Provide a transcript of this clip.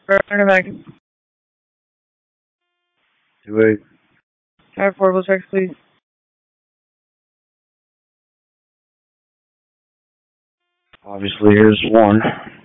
Turn it back. 2-8. Have affordable checks, please. Obviously, here's one.